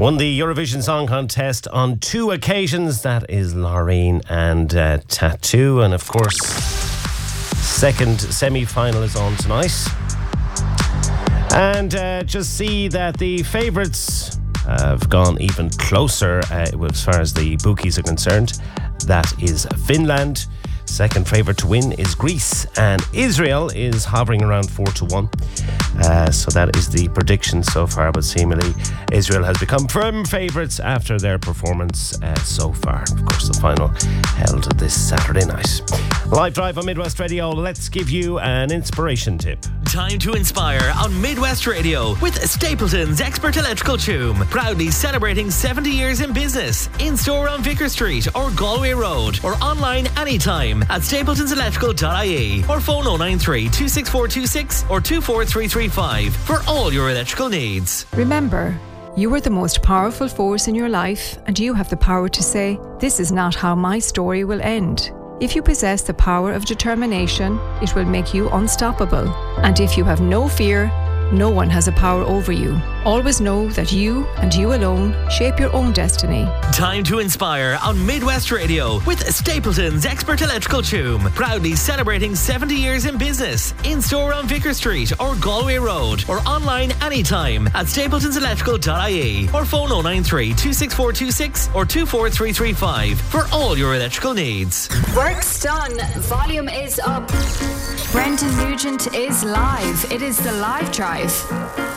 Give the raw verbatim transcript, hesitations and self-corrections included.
Won the Eurovision Song Contest on two occasions. That is Loreen and uh, Tattoo. And of course, second semi-final is on tonight. And uh, just see that the favourites have gone even closer uh, as far as the bookies are concerned. That is Finland. Second favourite to win is Greece, and Israel is hovering around four to one. Uh, so that is the prediction so far, but seemingly Israel has become firm favourites after their performance uh, so far. Of course, the final held this Saturday night. Live Drive on Midwest Radio. Let's give you an inspiration tip. Time to inspire on Midwest Radio with Stapleton's Expert Electrical Toom. Proudly celebrating seventy years in business. In store on Vicar Street or Galway Road, or online anytime at stapletons electrical dot I E, or phone oh nine three, two six four two six or two four three three five for all your electrical needs. Remember, you are the most powerful force in your life, and you have the power to say, "This is not how my story will end." If you possess the power of determination, it will make you unstoppable. And if you have no fear, no one has a power over you. Always know that you and you alone shape your own destiny. Time to inspire on Midwest Radio with Stapleton's Expert Electrical Toom. Proudly celebrating seventy years in business. In store on Vicar Street or Galway Road, or online anytime at stapletons electrical dot I E, or phone oh nine three, two six four two six or two four three three five for all your electrical needs. Work's done. Volume is up. Brendan Nugent is live. It is the Live Drive.